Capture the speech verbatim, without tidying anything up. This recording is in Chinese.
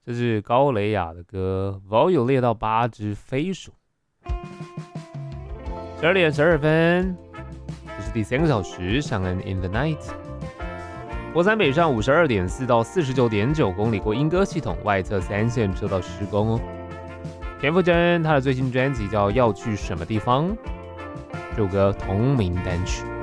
这是高蕾雅的歌 Volume 列到八只飞鼠。十二点十二分，这是第三个小时，上恩 In the Night。国三北上五十二点四到四十九点九公里过莺歌系统，外侧三线车道施工哦。田馥甄她的最新专辑叫《要去什么地方》，这首歌同名单曲。